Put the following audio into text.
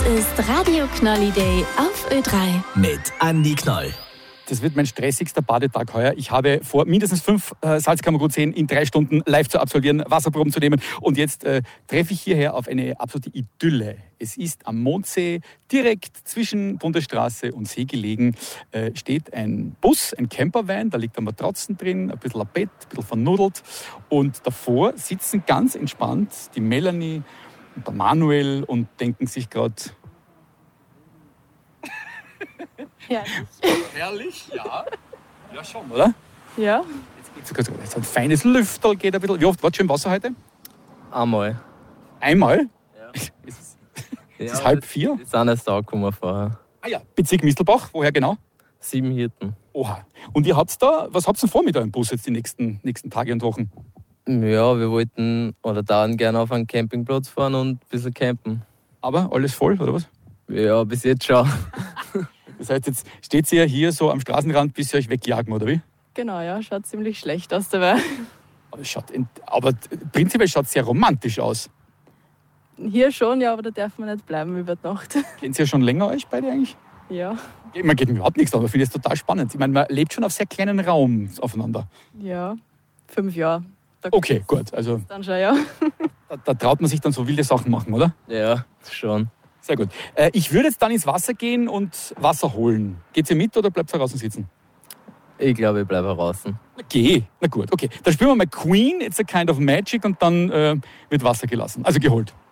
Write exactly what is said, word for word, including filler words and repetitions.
ist Radio Knolli Day auf Ö drei. Mit Andi Knoll. Das wird mein stressigster Badetag heuer. Ich habe vor, mindestens fünf äh, Salzkammergut-Seen in drei Stunden live zu absolvieren, Wasserproben zu nehmen. Und jetzt äh, treffe ich hierher auf eine absolute Idylle. Es ist am Mondsee, direkt zwischen Bundesstraße und See gelegen, äh, steht ein Bus, ein Campervan. Da liegt ein Matratzen drin, ein bisschen ein Bett, ein bisschen vernudelt. Und davor sitzen ganz entspannt die Melanie und der Manuel und denken sich gerade... Herrlich. Herrlich, ja. Ja, schon, oder? Ja. Jetzt geht's sogar so ein feines Lüfterl geht ein bisschen. Wie oft warst du im Wasser heute? Einmal. Einmal? Ja. Ist es, Ja, ist es halb vier? Wir sind erst angekommen vorher. Ah ja, Bezirk Mistelbach. Woher genau? Sieben Hirten. Oha. Und ihr habt da, was habt ihr denn vor mit eurem Bus jetzt die nächsten, nächsten Tage und Wochen? Ja, wir wollten oder dauern gerne auf einen Campingplatz fahren und ein bisschen campen. Aber alles voll, oder was? Ja, bis jetzt schon. Das heißt, jetzt steht ihr hier so am Straßenrand, bis sie euch wegjagen, oder wie? Genau, ja, schaut ziemlich schlecht aus dabei. Aber, es schaut, aber prinzipiell schaut es sehr romantisch aus. Hier schon, ja, aber da darf man nicht bleiben über die Nacht. Kennt ihr ja schon länger euch beide eigentlich? Ja. Man geht mir überhaupt nichts an, aber ich finde es total spannend. Ich meine, man lebt schon auf sehr kleinen Raum aufeinander. Ja, fünf Jahre. Da Okay, gut. Also dann schon, ja. da, da traut man sich dann so wilde Sachen machen, oder? Ja, schon. Sehr gut. Äh, ich würde jetzt dann ins Wasser gehen und Wasser holen. Geht ihr mit oder bleibt ihr draußen sitzen? Ich glaube, ich bleibe draußen. Na, geh. Na gut, okay. Dann spielen wir mal Queen, It's a Kind of Magic und dann äh, wird Wasser gelassen. Also geholt.